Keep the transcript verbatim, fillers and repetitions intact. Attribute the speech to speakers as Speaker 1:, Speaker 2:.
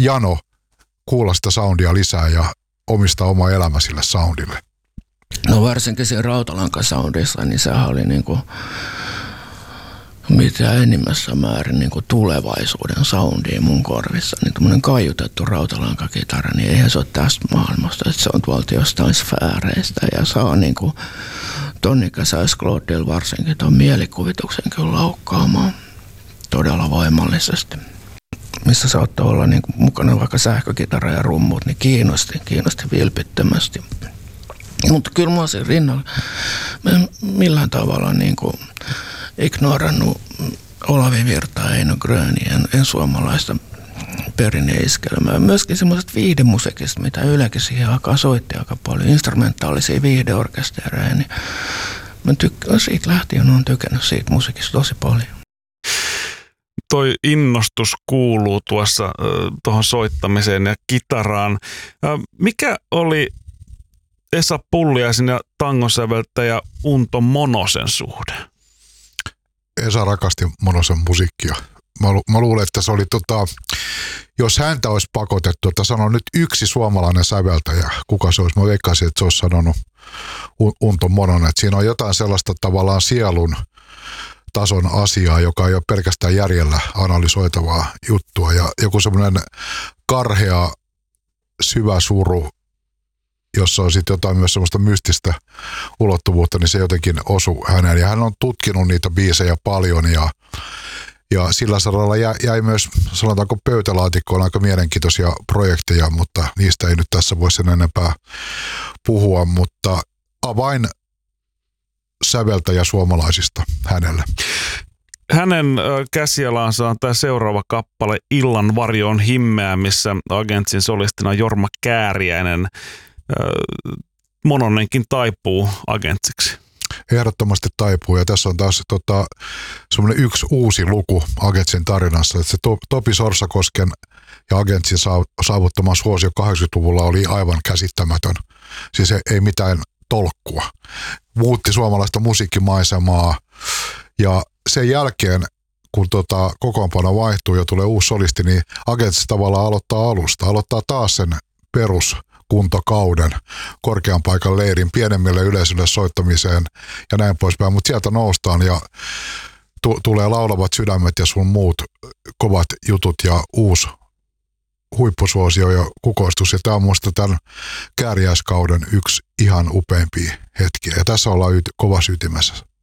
Speaker 1: jano kuulla sitä soundia lisää ja omistaa oma elämä sille soundille?
Speaker 2: No varsinkin siinä Rautalanka-soundissa, niin sehän oli niinku mitä enimmässä määrin niinku tulevaisuuden soundia mun korvissa. Niin tämmönen kaiutettu rautalankakitara, niin eihän se ole tästä maailmasta. Että se on tuolta jostain sfääreistä ja saa niinku tonnikäsäis Claudel varsinkin ton mielikuvituksen kyllä laukkaamaan todella voimallisesti. Missä saattoi olla niinku mukana vaikka sähkökitara ja rummut, niin kiinnosti, kiinnosti vilpittömästi. Mutta kyllä mä oon siinä rinnalla. Mä en millään tavalla niinku ignorannut Olavi Virtaa, Eino Gröniä, en, en suomalaista perinneiskelmää. Myöskin semmoiset viihdemusiikista, mitä Ylekin siihen aikaan soitti aika paljon, instrumentaalisia viihdeorkestereja, niin mä tykkään siitä lähtien, olen tykännyt siitä musiikista tosi paljon.
Speaker 3: Toi innostus kuuluu tuossa tuohon soittamiseen ja kitaraan. Mikä oli Esa Pulliaisen ja tangosäveltäjä Unto Monosen suhde?
Speaker 1: Esa rakasti Monosen musiikkia. Mä, lu- mä luulen, että se oli tota, jos häntä olisi pakotettu, että sanoo nyt yksi suomalainen säveltäjä, kuka se olisi? Mä veikkaisin, että se olisi sanonut Unto Mononen. Että siinä on jotain sellaista tavallaan sielun tason asiaa, joka ei ole pelkästään järjellä analysoitavaa juttua. Ja joku semmoinen karhea, syvä suru, jossa on sitten jotain myös semmoista mystistä ulottuvuutta, niin se jotenkin osui häneen. Ja hän on tutkinut niitä biisejä paljon ja, ja sillä saralla jäi, jäi myös, sanotaanko pöytälaatikkoon aika mielenkiintoisia projekteja, mutta niistä ei nyt tässä voi sen enempää puhua, mutta avain säveltäjä suomalaisista hänelle.
Speaker 3: Hänen käsialaansa on tämä seuraava kappale Illan varjoon himmeä, missä Agentsin solistina Jorma Kääriäinen. Mononenkin taipuu agentsiksi.
Speaker 1: Ehdottomasti taipuu, ja tässä on taas tota, semmoinen yksi uusi luku Agentsin tarinassa, että se Topi Sorsakosken ja Agentsin saavuttama suosio kahdeksankymmentäluvulla oli aivan käsittämätön. Siis ei mitään tolkkua. Muutti suomalaista musiikkimaisemaa, ja sen jälkeen, kun tota kokoonpano vaihtuu ja tulee uusi solisti, niin Agentsi tavallaan aloittaa alusta, aloittaa taas sen perus kuntokauden korkean paikan leirin pienemmille yleisölle soittamiseen ja näin poispäin, mutta sieltä noustaan ja tu- tulee Laulavat sydämet ja sun muut kovat jutut ja uusi huippusuosio ja kukoistus, ja tämä on musta tämän kääriäiskauden yksi ihan upeimpia hetkiä, ja tässä ollaan yt- kovassa ytimessä.